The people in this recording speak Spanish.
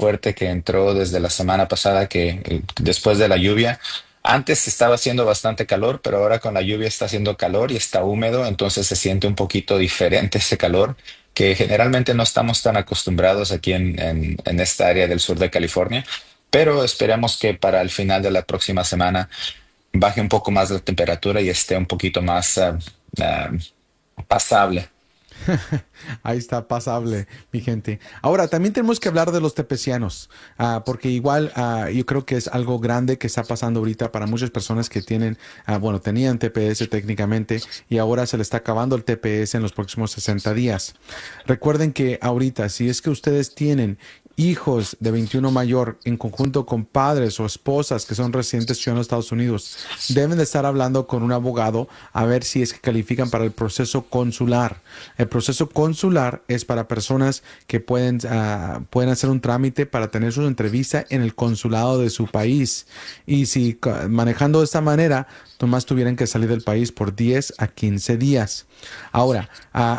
fuerte que entró desde la semana pasada, que después de la lluvia. Antes estaba haciendo bastante calor, pero ahora con la lluvia está haciendo calor y está húmedo, entonces se siente un poquito diferente ese calor que generalmente no estamos tan acostumbrados aquí en esta área del sur de California, pero esperemos que para el final de la próxima semana baje un poco más la temperatura y esté un poquito más ah, pasable. Ahí está, pasable, mi gente. Ahora, también tenemos que hablar de los tepecianos, porque igual yo creo que es algo grande que está pasando ahorita para muchas personas que tienen, bueno, tenían TPS técnicamente y ahora se le está acabando el TPS en los próximos 60 días. Recuerden que ahorita, si es que ustedes tienen hijos de 21 mayor en conjunto con padres o esposas que son residentes ciudadanos de Estados Unidos, deben de estar hablando con un abogado a ver si es que califican para el proceso consular. El proceso consular es para personas que pueden hacer un trámite para tener su entrevista en el consulado de su país. Y si manejando de esta manera, nomás tuvieran que salir del país por 10 a 15 días. Ahora,